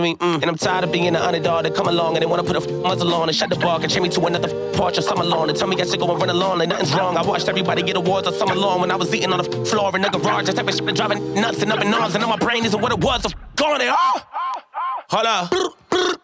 me, And I'm tired of being the underdog that come along and they wanna put a muzzle on and shut the bar and chain me to another porch or summer lawn and tell me I should go and run along like nothing's wrong. I watched everybody get awards all summer long when I was eating on the floor in the garage. That type of shit driving nuts and up in arms and now my brain isn't what it was. I'm gone it all. Hold up.